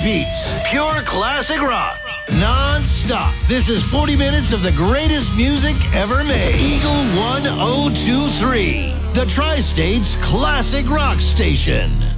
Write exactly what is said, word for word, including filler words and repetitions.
beats. Pure classic rock. Non-stop. This is forty minutes of the greatest music ever made. Eagle one oh two three. The Tri-State's classic rock station.